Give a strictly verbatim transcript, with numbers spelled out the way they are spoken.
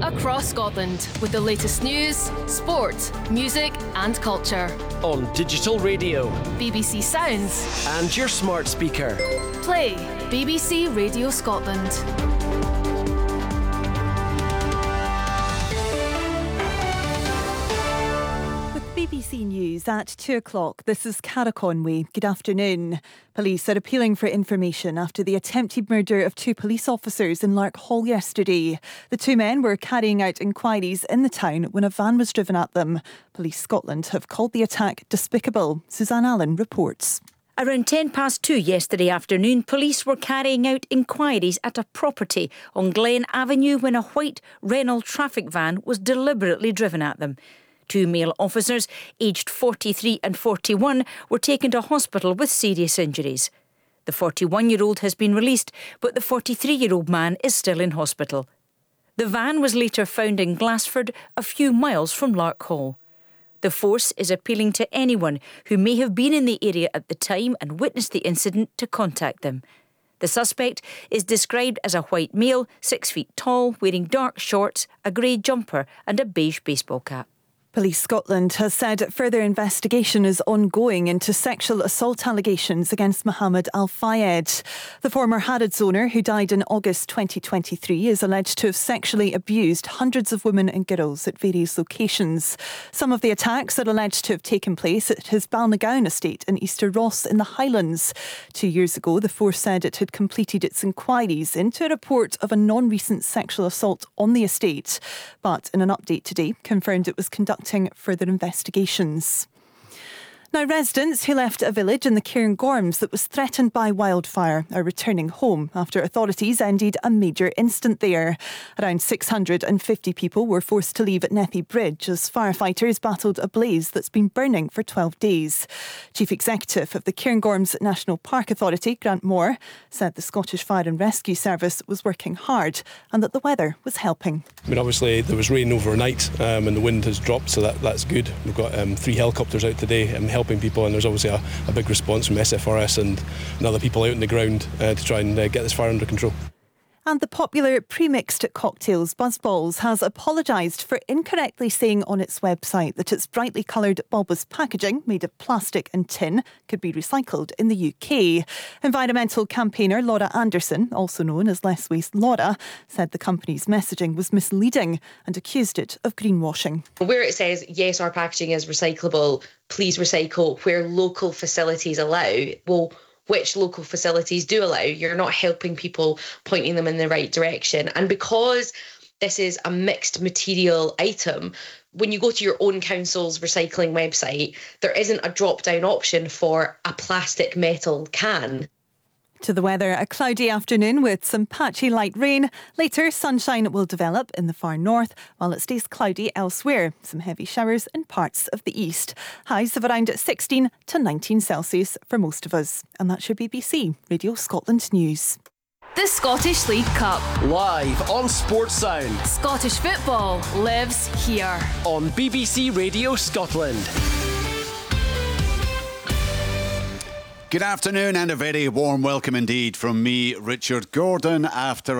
across Scotland with the latest news, sport, music and culture. On digital radio, B B C Sounds and your smart speaker. Play B B C Radio Scotland. B B C News at two o'clock. This is Cara Conway. Good afternoon. Police are appealing for information after the attempted murder of two police officers in Lark Hall yesterday. The two men were carrying out inquiries in the town when a van was driven at them. Police Scotland have called the attack despicable. Suzanne Allen reports. Around ten past two yesterday afternoon, police were carrying out inquiries at a property on Glen Avenue when a white Renault traffic van was deliberately driven at them. Two male officers, aged forty-three and forty-one, were taken to hospital with serious injuries. The forty-one-year-old has been released, but the forty-three-year-old man is still in hospital. The van was later found in Glassford, a few miles from Lark Hall. The force is appealing to anyone who may have been in the area at the time and witnessed the incident to contact them. The suspect is described as a white male, six feet tall, wearing dark shorts, a grey jumper and a beige baseball cap. Police Scotland has said further investigation is ongoing into sexual assault allegations against Mohammed Al Fayed. The former Harrods owner, who died in August twenty twenty-three, is alleged to have sexually abused hundreds of women and girls at various locations. Some of the attacks are alleged to have taken place at his Balnagown estate in Easter Ross in the Highlands. Two years ago, the force said it had completed its inquiries into a report of a non-recent sexual assault on the estate, but in an update today confirmed it was conducting further investigations. Now, residents who left a village in the Cairngorms that was threatened by wildfire are returning home after authorities ended a major incident there. Around six hundred fifty people were forced to leave at Neppy Bridge as firefighters battled a blaze that's been burning for twelve days. Chief Executive of the Cairngorms National Park Authority, Grant Moore, said the Scottish Fire and Rescue Service was working hard and that the weather was helping. I mean, obviously there was rain overnight um, and the wind has dropped, so that, that's good. We've got um, three helicopters out today um, helping people, and there's obviously a, a big response from S F R S and, and other people out on the ground uh, to try and uh, get this fire under control. And the popular pre-mixed cocktails Buzzballs has apologised for incorrectly saying on its website that its brightly coloured bulbous packaging made of plastic and tin could be recycled in the U K. Environmental campaigner Laura Anderson, also known as Less Waste Laura, said the company's messaging was misleading and accused it of greenwashing. Where it says, yes, our packaging is recyclable, please recycle where local facilities allow, well, which local facilities do allow, you're not helping people, pointing them in the right direction. And because this is a mixed material item, when you go to your own council's recycling website, there isn't a drop-down option for a plastic metal can. To the weather, a cloudy afternoon with some patchy light rain. Later, sunshine will develop in the far north, while it stays cloudy elsewhere. Some heavy showers in parts of the east. Highs of around sixteen to nineteen Celsius for most of us. And that's your B B C Radio Scotland News. The Scottish League Cup. Live on Sports Sound. Scottish football lives here. On B B C Radio Scotland. Good afternoon and a very warm welcome indeed from me, Richard Gordon, after